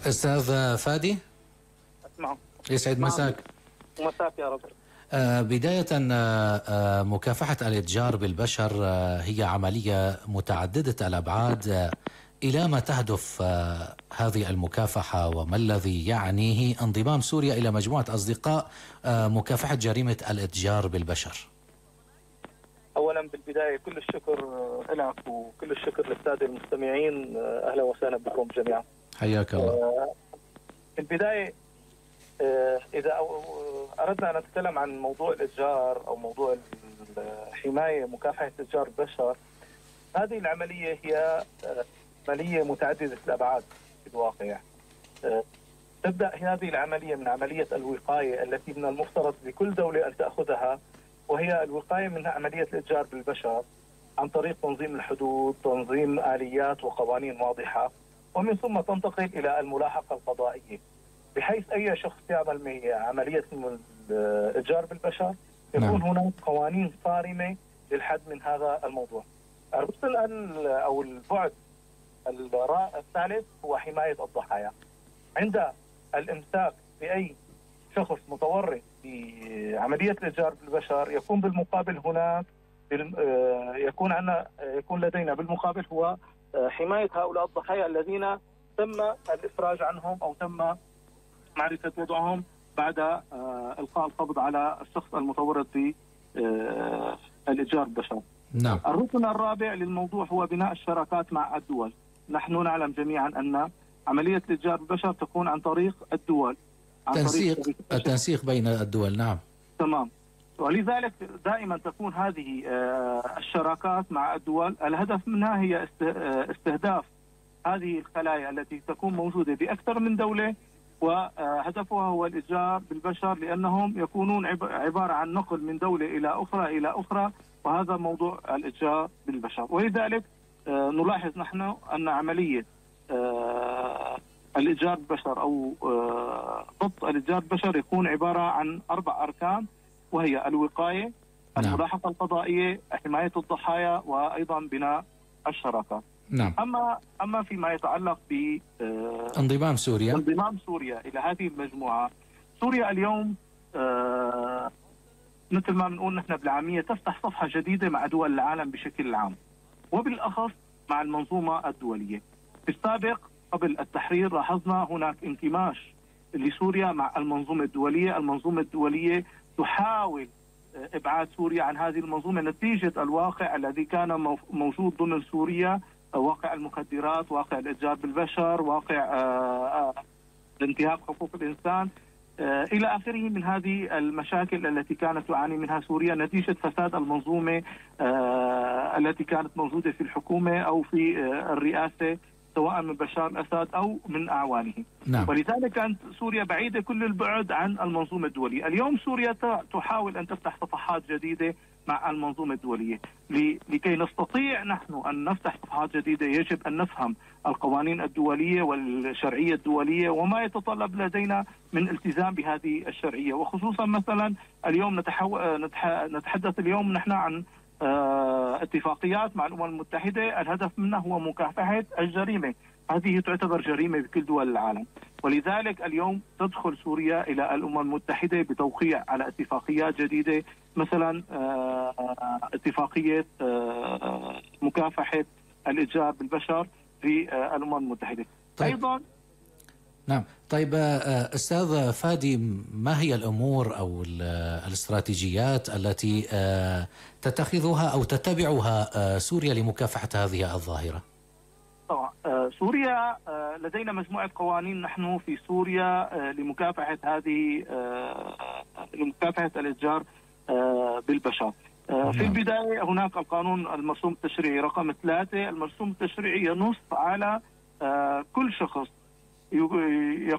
أستاذ فادي، اسمعوا. يسعد مساك. مساك يا رب. بداية، مكافحة الإتجار بالبشر هي عملية متعددة الأبعاد. إلى ما تهدف هذه المكافحة، وما الذي يعنيه انضمام سوريا إلى مجموعة أصدقاء مكافحة جريمة الإتجار بالبشر؟ اولا بالبدايه كل الشكر لك وكل الشكر للساده المستمعين. اهلا وسهلا بكم جميعا. حياك الله. في البدايه اذا اردنا ان نتكلم عن موضوع الاتجار او موضوع الحمايه مكافحه اتجار البشر، هذه العمليه هي عمليه متعدده الابعاد في الواقع. تبدا هذه العمليه من عمليه الوقايه التي من المفترض لكل دوله ان تاخذها، وهي الوقايه من عمليه الاتجار بالبشر عن طريق تنظيم الحدود، تنظيم اليات وقوانين واضحه، ومن ثم تنتقل الى الملاحقه القضائيه، بحيث اي شخص يعمل عمليه الاتجار بالبشر يكون هناك قوانين صارمه للحد من هذا الموضوع. الرسل او البعد الثالث هو حمايه الضحايا. عند الامساك باي شخص متورط في عمليه الاتجار بالبشر يكون بالمقابل هناك يكون لدينا بالمقابل هو حمايه هؤلاء الضحايا الذين تم الافراج عنهم او تم معرفه وضعهم بعد القاء القبض على الشخص المتورط في الاتجار بالبشر. نعم. الركن الرابع للموضوع هو بناء الشراكات مع الدول. نحن نعلم جميعا ان عمليه الاتجار بالبشر تكون عن طريق الدول، التنسيق بين الدول. نعم، تمام. ولذلك دائما تكون هذه الشراكات مع الدول الهدف منها هي استهداف هذه الخلايا التي تكون موجودة بأكثر من دولة، وهدفها هو الإتجار بالبشر، لأنهم يكونون عبارة عن نقل من دولة إلى أخرى إلى أخرى، وهذا موضوع الإتجار بالبشر. ولذلك نلاحظ نحن أن عملية الإتجار بالبشر أو ضبط الإتجار بالبشر يكون عبارة عن 4 أركان، وهي الوقاية، الملاحقة القضائية، حماية الضحايا، وأيضا بناء الشراكات. نعم. أما فيما يتعلق ب انضمام سوريا إلى هذه المجموعة، سوريا اليوم مثل ما بنقول نحن بالعامية تفتح صفحة جديدة مع دول العالم بشكل عام، وبالأخص مع المنظومة الدولية. في السابق قبل التحرير لاحظنا هناك انكماش لسوريا مع المنظومة الدولية. المنظومة الدولية تحاول إبعاد سوريا عن هذه المنظومة نتيجة الواقع الذي كان موجود ضمن سوريا، واقع المخدرات، واقع الإتجار بالبشر، واقع انتهاك حقوق الإنسان إلى آخره من هذه المشاكل التي كانت تعاني منها سوريا نتيجة فساد المنظومة التي كانت موجودة في الحكومة أو في الرئاسة، سواء من بشار الأسد أو من أعوانه. نعم. ولذلك كانت سوريا بعيدة كل البعد عن المنظومة الدولية. اليوم سوريا تحاول أن تفتح صفحات جديدة مع المنظومة الدولية. لكي نستطيع نحن أن نفتح صفحات جديدة يجب أن نفهم القوانين الدولية والشرعية الدولية وما يتطلب لدينا من التزام بهذه الشرعية، وخصوصا مثلا اليوم نتحدث اليوم نحن عن اتفاقيات مع الأمم المتحدة الهدف منها هو مكافحة الجريمة. هذه تعتبر جريمة بكل دول العالم، ولذلك اليوم تدخل سوريا إلى الأمم المتحدة بتوقيع على اتفاقيات جديدة، مثلا اتفاقية مكافحة الإتجار بالبشر في الأمم المتحدة. طيب. أيضا نعم. طيب أستاذ فادي، ما هي الأمور أو الاستراتيجيات التي تتخذها أو تتبعها سوريا لمكافحة هذه الظاهرة؟ طبعا سوريا لدينا مجموعة قوانين نحن في سوريا لمكافحة الإتجار بالبشر. في البداية هناك القانون المرسوم التشريعي رقم 3. المرسوم التشريعي ينص على كل شخص